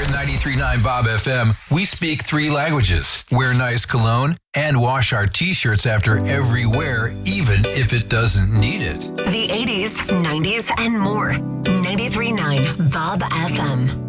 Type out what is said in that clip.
at 93.9 Bob FM, we speak 3 languages, wear nice cologne, and wash our t-shirts after every wear, even if it doesn't need it. The 80s, 90s, and more. 93.9 Bob FM.